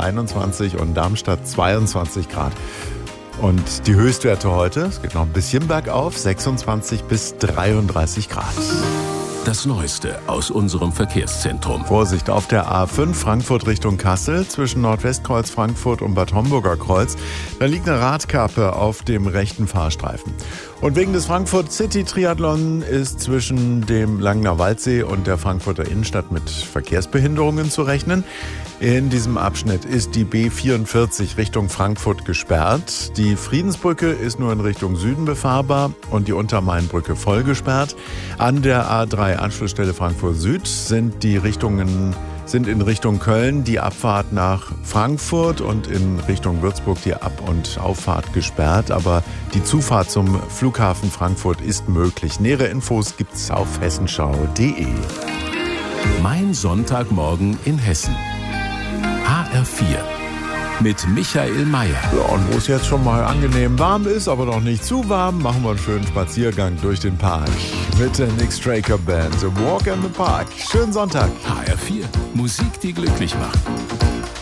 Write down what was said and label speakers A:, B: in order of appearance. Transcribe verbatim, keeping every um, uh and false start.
A: einundzwanzig und Darmstadt zweiundzwanzig Grad. Und die Höchstwerte heute, es geht noch ein bisschen bergauf, sechsundzwanzig bis dreiunddreißig Grad.
B: Das Neueste aus unserem Verkehrszentrum.
A: Vorsicht auf der A fünf Frankfurt Richtung Kassel zwischen Nordwestkreuz Frankfurt und Bad Homburger Kreuz. Da liegt eine Radkappe auf dem rechten Fahrstreifen. Und wegen des Frankfurt City Triathlon ist zwischen dem Langener Waldsee und der Frankfurter Innenstadt mit Verkehrsbehinderungen zu rechnen. In diesem Abschnitt ist die B vierundvierzig Richtung Frankfurt gesperrt. Die Friedensbrücke ist nur in Richtung Süden befahrbar und die Untermainbrücke voll gesperrt. An der A drei Anschlussstelle Frankfurt Süd sind die Richtungen sind in Richtung Köln die Abfahrt nach Frankfurt und in Richtung Würzburg die Ab- und Auffahrt gesperrt. Aber die Zufahrt zum Flughafen Frankfurt ist möglich. Nähere Infos gibt's auf hessenschau punkt de.
B: Mein Sonntagmorgen in Hessen. H R vier mit Michael Mayer.
A: Ja, und wo es jetzt schon mal angenehm warm ist, aber noch nicht zu warm, machen wir einen schönen Spaziergang durch den Park mit der Nick Straker Band. A Walk in the Park. Schönen Sonntag.
B: H R vier. Musik, die glücklich macht.